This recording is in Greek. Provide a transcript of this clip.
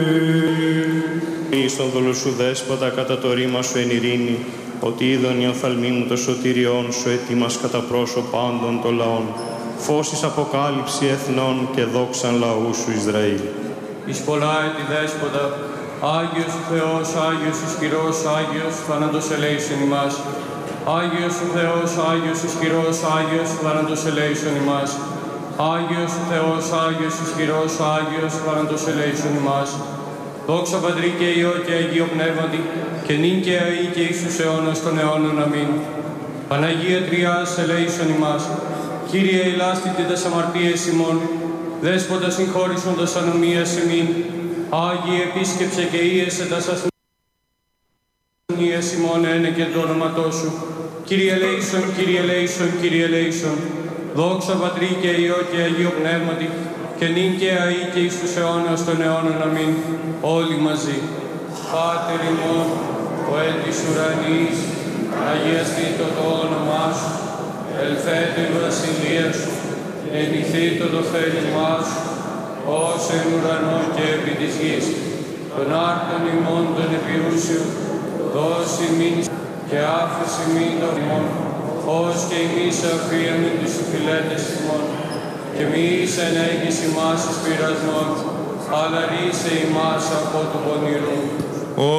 Εις τον δόλο σου δέσποτα κατά το ρήμα σου εν ειρήνη, ότι είδον η οφθαλμή μου το σωτήριόν σου έτοιμας κατά πρόσωπ πάντων των λαών. Φως εις αποκάλυψη εθνών και δόξαν λαού σου Ισραήλ. Εις πολλά έτη δέσποτα, Άγιος ο Θεός, Άγιος ισχυρός, Άγιος θάνατος ελέησον ημάς. Άγιος ο Θεός, Άγιος ισχυρός, Άγιος θάνατος ελέησον ημάς. Άγιος ο Θεός, Άγιος ισχυρός, Άγιος θάνατος ελέησον ημάς. Δόξα Πατρί και Υιό και Αγίο Πνεύματι, και νυν και αεί και εις τους αιώνας των αιώνων. Αμήν. Παναγία Τριάς ελέησον ημάς. Κύριε ελάστητε τας αμαρτίες ημών, Δέσποτα συγχώρησον τας ανομίας ημίν, Άγιε επίσκεψε και ίεσε τας ασθενείας ημών ένε και το όνοματό σου. Κύριε ελέησον, Κύριε ελέησον, Κύριε ελέησον. Δόξα Πατρί και Υιό και Αγίο Πνεύματι, και νυν και αεί και εις τους αιώνας των αιώνων. Αμήν. Όλοι μαζί. Πάτερ ημών, ο εν της ουρανής, αγιαστήτω το όνομά σου, ελθέτω η βασιλεία σου, γεννηθήτω το θέλημά σου, ως εν ουρανό και επί της γης. Τον άρτον ημών των επιούσιων, δώσει ημίν και άφεση ημίν των ημών, ως και εμείς αφίαμε τους οφειλέτες ημών. Και μη εις ενέγγις ημάς εις πειρασμόν, αλλά ρίσε ημάς από του πονηρού.